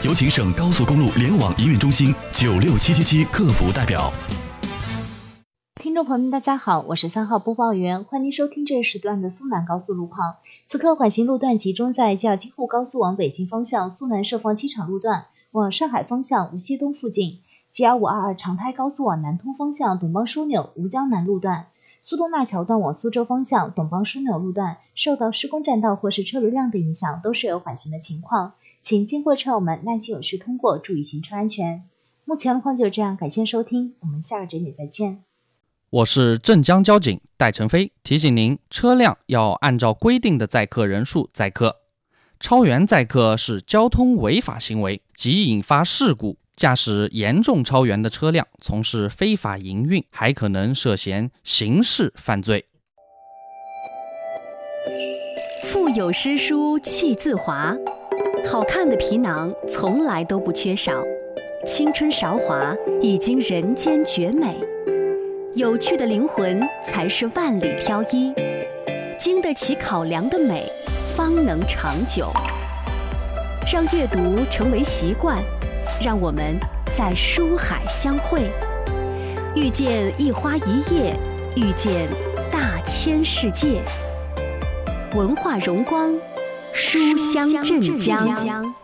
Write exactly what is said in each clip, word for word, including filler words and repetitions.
有请省高速公路联网营运中心九六七七七客服代表。 听众朋友们，大家好，我是三号播报员，欢迎收听这一时段的苏南高速路况。此刻缓行路段集中在京京沪高速往北京方向苏南设放机场路段往上海方向无锡东附近， G 二五二二长滩高速往南通方向董邦枢纽吴江南路段，苏东大桥段往苏州方向董邦枢纽路段受到施工占道或是车流量的影响，都是有缓行的情况，请经过车友们耐心有序通过，注意行车安全。目前路况就这样，感谢收听，我们下个整点再见。 我是镇江交警戴成飞，提醒您，车辆要按照规定的载客人数载客，超员载客是交通违法行为，即引发事故。驾驶严重超员的车辆从事非法营运，还可能涉嫌刑事犯罪。 腹有诗书气自华，好看的皮囊从来都不缺少，青春韶华已经人间绝美，有趣的灵魂才是万里挑一，经得起考量的美方能长久。让阅读成为习惯，让我们在书海相会，遇见一花一叶，遇见大千世界。文化荣光，书香镇江。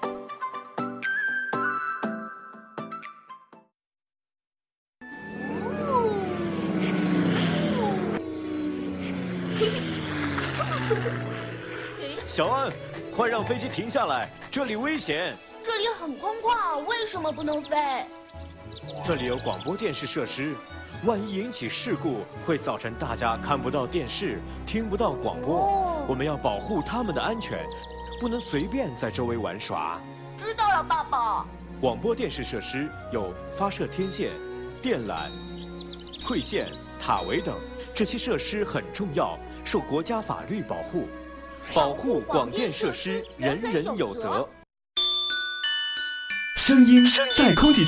小安，快让飞机停下来，这里危险。 这里很空旷，为什么不能飞？ 这里有广播电视设施，万一引起事故，会造成大家看不到电视，听不到广播。哦，我们要保护他们的安全，不能随便在周围玩耍。 知道了，爸爸。 广播电视设施有发射天线、电缆、馈线、塔围等，这些设施很重要，受国家法律保护。保护广电设施，人人有责。 声音在空气